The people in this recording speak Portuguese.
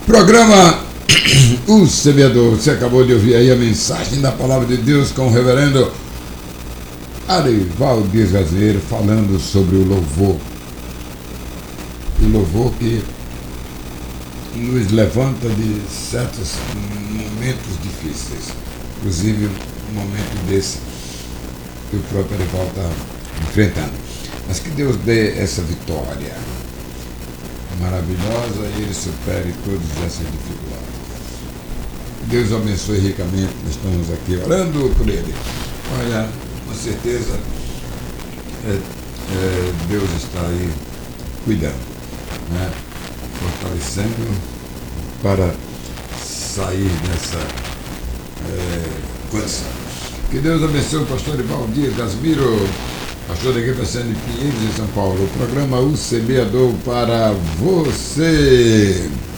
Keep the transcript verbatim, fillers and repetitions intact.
Programa O Semeador. Você acabou de ouvir aí a mensagem da Palavra de Deus com o reverendo Arivaldo Dias Gazeiro falando sobre o louvor. O louvor que nos levanta de certos momentos difíceis, inclusive um momento desse que o próprio Arivaldo está enfrentando. Mas que Deus dê essa vitória maravilhosa e Ele supere todas essas dificuldades. Deus abençoe ricamente, nós estamos aqui orando por Ele. Olha, com certeza é, é, Deus está aí cuidando, né? Fortalecendo para sair dessa é, condição. Que Deus abençoe o pastor Arivaldo Dias Gasmiro, pastor da Igreja Presbiteriana de Pinheiros, em São Paulo. O programa O Semeador para você.